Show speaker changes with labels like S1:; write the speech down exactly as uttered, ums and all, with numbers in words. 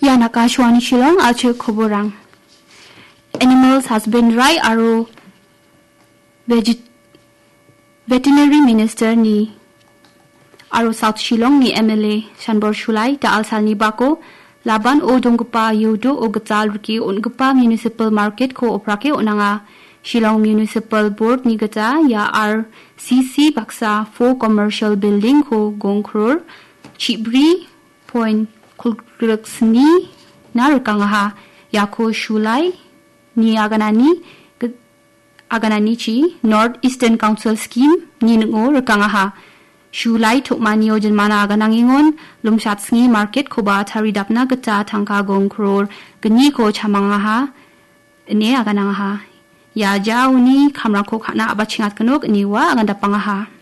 S1: Ya nakashwani shilong alche khoborang. Animals husbandry aro veget veterinary minister ni aro South Shillong ni M L A Shanbor Shulai ta alsal ni bako laban o dongpa yodo o gatal ruki ongpa municipal market ko oprake onanga Shillong Municipal Board ni gata ya R C C baksa four commercial building ko gongkror chibri point kulksni narukangaha yako Shulai ni aganani aganani chi North Eastern Council scheme ni ngo rukangaha Shulai tukmani o janmana aganangingon lumshat sngi market ko ba taridapna gata tangka gongkror gni ko chamangaha ne aganangaha ya jauni kamra ko khana abachingat kanok niwa aganda pangaha